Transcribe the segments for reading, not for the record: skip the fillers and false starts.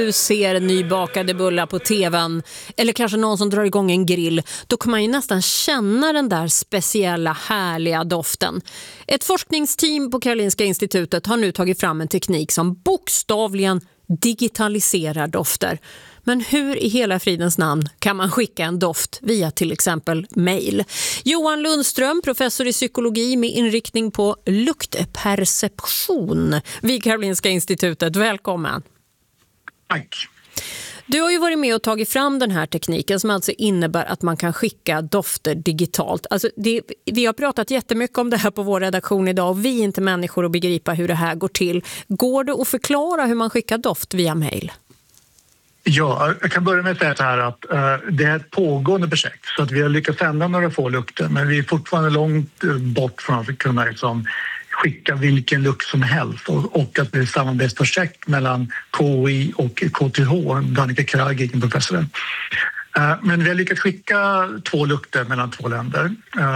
Du ser nybakade bullar på tvn eller kanske någon som drar igång en grill, då kan man ju nästan känna den där speciella härliga doften. Ett forskningsteam på Karolinska institutet har nu tagit fram en teknik som bokstavligen digitaliserar dofter. Men hur i hela fridens namn kan man skicka en doft via till exempel mejl? Johan Lundström, professor i psykologi med inriktning på luktperception vid Karolinska institutet. Välkommen. Tack. Du har ju varit med och tagit fram den här tekniken som alltså innebär att man kan skicka dofter digitalt. Alltså vi har pratat jättemycket om det här på vår redaktion idag och vi är inte människor att begripa hur det här går till. Går det att förklara hur man skickar doft via mejl? Ja, jag kan börja med att säga så här att det är ett pågående projekt så att vi har lyckats ändra några få lukter men vi är fortfarande långt bort från att kunna skicka vilken lukt som helst och att det är ett samarbetsprojekt mellan KI och KTH, Danica Kragik, en professor. Men vi har lyckats skicka 2 lukter mellan 2 länder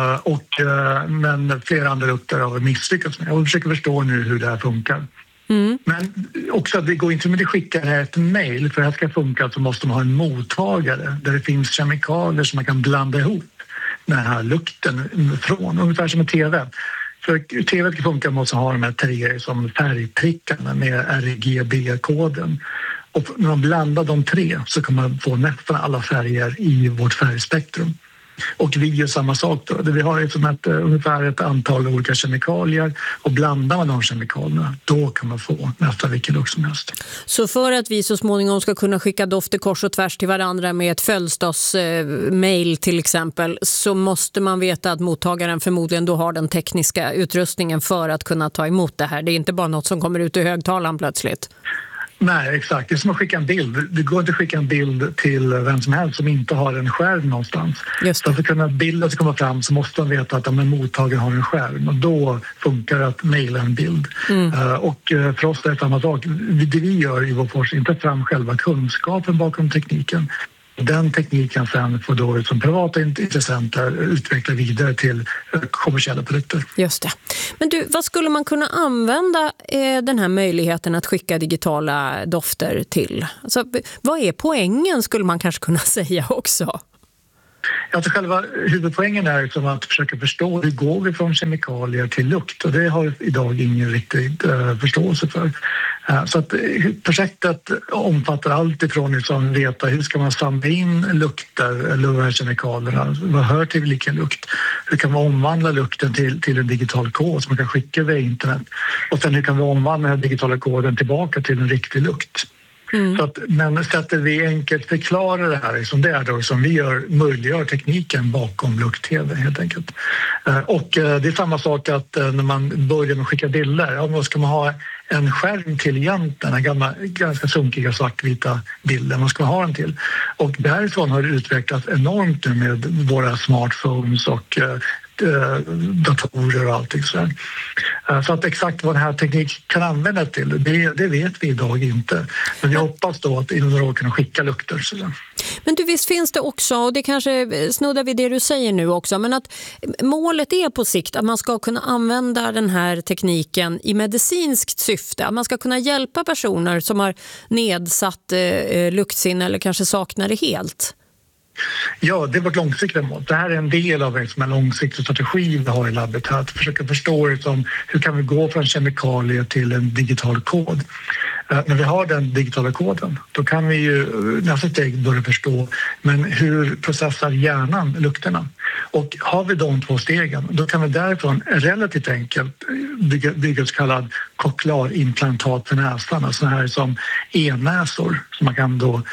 men flera andra lukter har misslyckats med. Jag försöker förstå nu hur det här funkar. Mm. Men också att det går inte med att skicka det här ett mejl. För att det här ska funka så måste man ha en mottagare där det finns kemikalier som man kan blanda ihop den här lukten från. Ungefär som en TV. För TV ska funka måste ha de här 3 som färgprickarna med RGB-koden. Och när man blandar de 3 så kan man få nästan alla färger i vårt färgspektrum. Och vi gör samma sak då. Vi har ungefär ett antal olika kemikalier och blandar man de kemikalierna då kan man få nästan vilken lukt som helst. Så för att vi så småningom ska kunna skicka dofter kors och tvärs till varandra med ett födelsedagsmail till exempel så måste man veta att mottagaren förmodligen då har den tekniska utrustningen för att kunna ta emot det här. Det är inte bara något som kommer ut i högtalaren plötsligt. Nej, exakt. Det är som att skicka en bild. Det går inte att skicka en bild till vem som helst som inte har en skärm någonstans. Så för att kunna bilden ska komma fram så måste man veta att mottagaren har en skärm. Och då funkar det att mejla en bild. Och för oss är det samma sak. Det vi gör i vår forskning är att ta fram själva kunskapen bakom tekniken. Den tekniken sen får då som privata intressenter utveckla vidare till kommersiella produkter. Just det. Men du, vad skulle man kunna använda den här möjligheten att skicka digitala dofter till? Alltså, vad är poängen skulle man kanske kunna säga också? Alltså själva huvudpoängen är som att försöka förstå hur går vi från kemikalier till lukt och det har idag ingen riktig förståelse för. Så att projektet omfattar allt ifrån att veta hur ska man samla in lukter eller kemikalierna, vad hör till vilken lukt, hur kan man omvandla lukten till en digital kod som man kan skicka via internet och sen hur kan vi omvandla den digitala koden tillbaka till en riktig lukt. Så att, men sättet vi enkelt förklarar det här som det är då som vi möjliggör tekniken bakom lukt-tv helt enkelt. Och det är samma sak att när man börjar med att skicka bilder, då ska man ha en skärm till egentligen, den gamla ganska sunkiga svartvita bilden, vad ska man ha den till? Och därifrån har det utvecklats enormt nu med våra smartphones och datorer och allting så. Så att exakt vad den här tekniken kan användas till, det vet vi idag inte. Men jag hoppas då att inom några år kunna skicka lukter. Så. Men du, visst finns det också, och det kanske snuddar vid det du säger nu också, men att målet är på sikt att man ska kunna använda den här tekniken i medicinskt syfte. Att man ska kunna hjälpa personer som har nedsatt luktsinne eller kanske saknar det helt. Ja, det är vårt långsiktiga mål. Det här är en del av en långsiktig strategi vi har i labbet här. Att försöka förstå hur kan vi gå från kemikalier till en digital kod. När vi har den digitala koden, då kan vi ju nästa steg börja förstå men hur processar hjärnan lukterna. Och har vi de 2 stegen, då kan vi därifrån relativt enkelt bygga så kallad cochlearimplantat för näsan. Alltså här som e-näsor som man kan då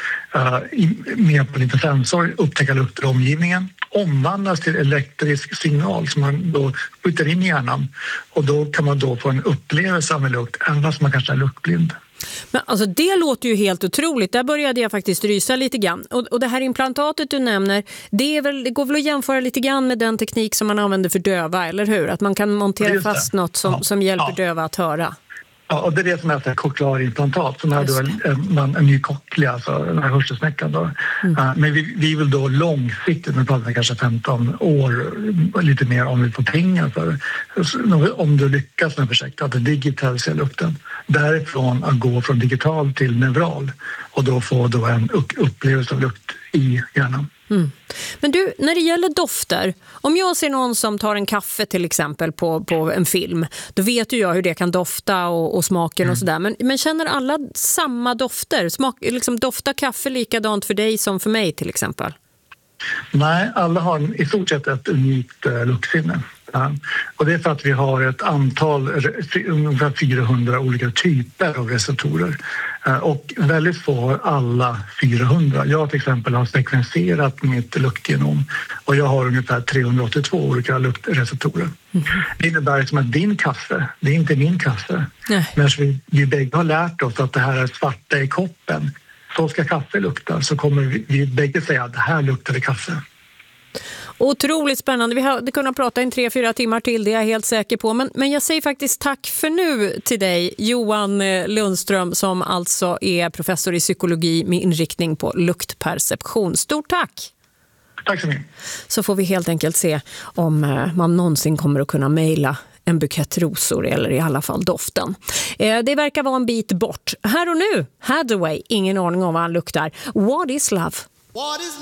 med på en liten sensor upptäcka lukter i omgivningen. Omvandlas till elektrisk signal som man då skjuter in i hjärnan. Och då kan man då få en upplevelse med lukt även fast man kanske är luktblind. Men alltså det låter ju helt otroligt. Där började jag faktiskt rysa lite grann. Och det här implantatet du nämner, det går väl att jämföra lite grann med den teknik som man använder för döva, eller hur? Att man kan montera fast något som hjälper döva att höra. Ja, och det är det som är ett cochlearimplantat som är då en ny cochlea, alltså den här hörselsnäckan då. Men vi vill då långsiktigt, men pratar kanske 15 år lite mer om vi får pengar för om du lyckas med projektet att digitalisera lukten. därifrån att gå från digital till neural och då få då en upplevelse av lukt i hjärnan. Mm. Men du, när det gäller dofter, om jag ser någon som tar en kaffe till exempel på en film, då vet ju jag hur det kan dofta och smaken och sådär. Men känner alla samma dofter? Doftar kaffe likadant för dig som för mig till exempel? Nej, alla har i stort sett ett unikt luktsinne. Ja. Och det är för att vi har ett antal, ungefär 400 olika typer av receptorer. Och väldigt få har alla 400. Jag till exempel har sekvenserat mitt luktgenom och jag har ungefär 382 olika luktreceptorer. Mm. Det innebär liksom att din kaffe, det är inte min kaffe. Men vi bägge har lärt oss att det här är svarta i koppen. Så ska kaffe lukta, så kommer vi bägge säga att det här luktar det kaffe. Otroligt spännande. Vi hade kunnat prata i 3-4 timmar till, det är jag helt säker på. Men jag säger faktiskt tack för nu till dig, Johan Lundström, som alltså är professor i psykologi med inriktning på luktperception. Stort tack! Tack så mycket. Så får vi helt enkelt se om man någonsin kommer att kunna mejla en bukett rosor eller i alla fall doften. Det verkar vara en bit bort. Här och nu, Hathaway, ingen aning om vad han luktar. What is love? What is